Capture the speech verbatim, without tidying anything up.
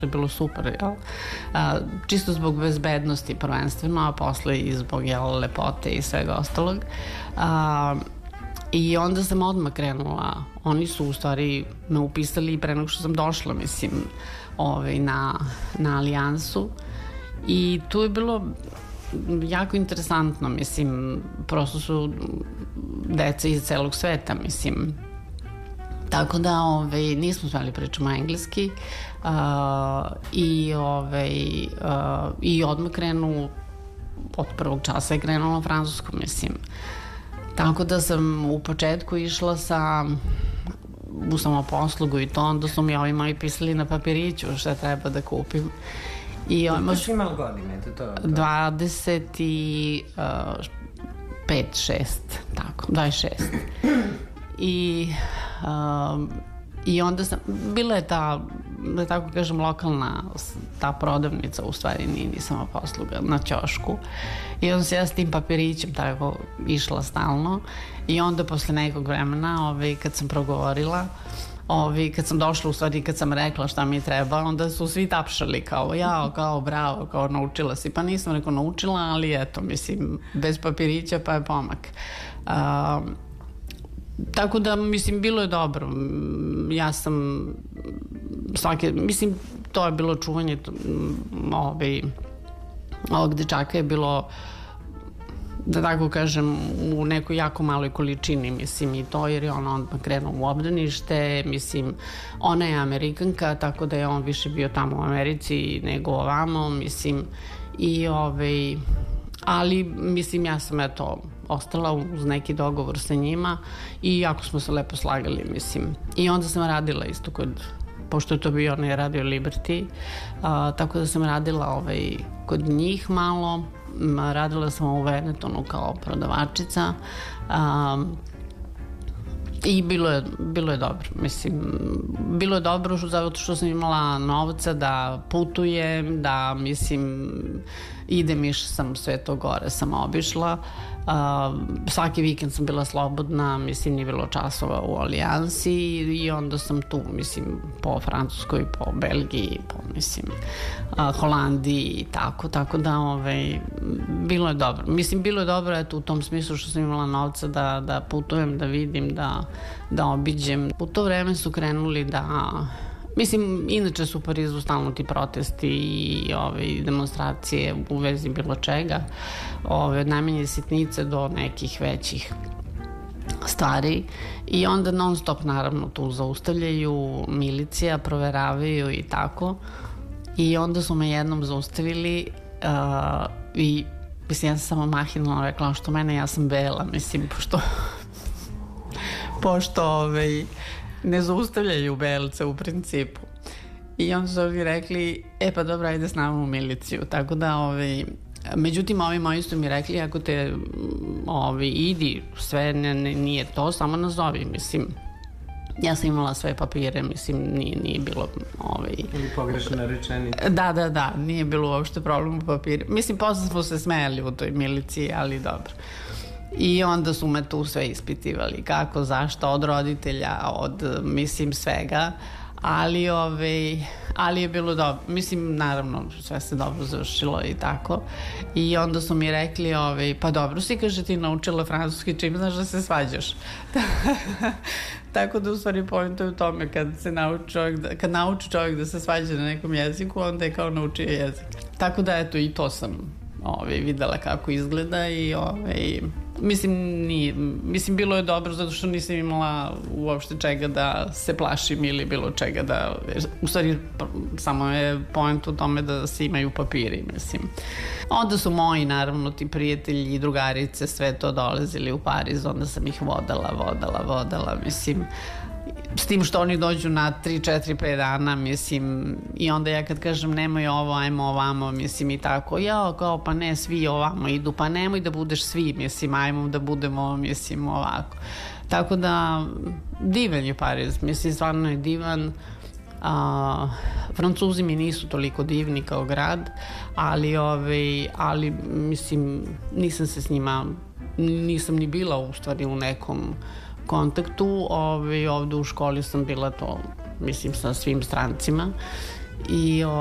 je bilo super, jel? A, čisto zbog bezbednosti prvenstveno, a posle i zbog, jel, lepote i svega ostalog. A, I onda sam odmah krenula. Oni su u stvari me upisali pre nego što sam došla, mislim, ovaj, na, na Alijansu. I tu je bilo jako interesantno, mislim, prosto su deca iz celog sveta, mislim. Tako da, ovaj, nismo smeli pričamo engleski uh, i, ovaj, uh, i odmah krenu, od prvog časa je krenula na francuskom, mislim. Tako da sam u početku išla sa u samoposlugu i to, onda su mi ovi moji pisali na papiriću šta treba da kupim. I Kako si imala godine? To, to... dvadeset pet, šest, tako, dvadeset šest. I, um, i onda sam, bila je ta, da tako kažem, lokalna ta prodavnica, u stvari nije ni samoposluga, na ćošku. I onda se ja s tim papirićem tako išla stalno. I onda posle nekog vremena, ovaj, kad sam progovorila, Ovi, kad sam došla, u stvari kad sam rekla šta mi treba, onda su svi tapšali kao ja, kao bravo, kao naučila si. Pa nisam rekao naučila, ali eto, mislim, bez papirića pa je pomak. A, tako da, mislim, bilo je dobro. Ja sam svake, mislim, to je bilo čuvanje ovaj, ovog dečaka je bilo, da tako kažem, u nekoj jako maloj količini, mislim, i to, jer je ona odmah krenuo u obdanište, mislim, ona je Amerikanka, tako da je on više bio tamo u Americi nego ovamo, mislim, i ovaj, ali, mislim, ja sam, eto, ostala uz neki dogovor sa njima i jako smo se lepo slagali, mislim, i onda sam radila isto kod, pošto je to bio onaj radio Liberty, a, tako da sam radila ovaj, kod njih malo. Radila sam u Venetonu kao prodavačica um, i bilo je, bilo je dobro, mislim, bilo je dobro zato što sam imala novca da putujem, da, mislim, idem, iš sam sve to gore, sam obišla. Uh, svaki vikend sam bila slobodna, mislim, nije bilo časova u Alijansi i onda sam tu, mislim, po Francuskoj, po Belgiji, po, mislim, uh, Holandiji i tako, tako da, ovaj, bilo je dobro. Mislim, bilo je dobro, eto, u tom smislu što sam imala novca da, da putujem, da vidim, da, da obiđem. U to vreme su krenuli da, mislim, inače su u Parizu stalno ti protesti i ove, demonstracije u vezi bilo čega, ove, od najmanje sitnice do nekih većih stvari i onda non stop naravno tu zaustavljaju, milicija, proveravaju i tako i onda su me jednom zaustavili uh, i mislim, ja sam samo mahinalno rekla što mene, ja sam bela, mislim, pošto pošto ovaj, ne zaustavljaju belce u principu. I onda su ovi rekli, e pa dobro, ajde s nama u miliciju. Tako da, ovi, međutim, ovi moji su mi rekli, ako te, ovi, idi, sve ne, ne, nije to, samo nazovi, mislim. Ja sam imala sve papire, mislim, nije, nije bilo, ovaj... Ili pogrešna rečenica. Da, da, da, nije bilo uopšte problem u papiru. Mislim, posle smo se smejali u toj miliciji, ali dobro. I onda su me tu sve ispitivali, kako, zašto, od roditelja, od, mislim, svega, ali, ove, ali je bilo dobro, mislim, naravno, sve se dobro završilo i tako, i onda su mi rekli, ove, pa dobro si, kaže, ti naučila francuski, čim znaš da se svađaš. Tako da, u stvari, point je u tome, kad se nauči čovjek da, kad nauči čovjek da se svađa na nekom jeziku, onda je kao naučio jezik. Tako da, eto, i to sam ove, videla kako izgleda i ove, mislim, nije, mislim, bilo je dobro zato što nisam imala uopšte čega da se plašim ili bilo čega da, u stvari, samo je point u tome da se imaju papiri, mislim. Onda su moji, naravno, ti prijatelji i drugarice sve to dolazili u Pariz, onda sam ih vodala, vodala, vodala, mislim, s tim što oni dođu na tri, četiri, pet dana, mislim, i onda ja kad kažem nemoj ovo, ajmo ovamo, mislim, i tako, ja, kao, pa ne, svi ovamo idu, pa nemoj da budeš svi, mislim, ajmo da budemo, mislim, ovako. Tako da, divan je Pariz, mislim, stvarno je divan. A, Francuzi mi nisu toliko divni kao grad, ali, ovaj, ali, mislim, nisam se s njima, nisam ni bila, u stvari, u nekom kontaktu, ovaj, ovde u školi sam bila to, mislim, sa svim strancima I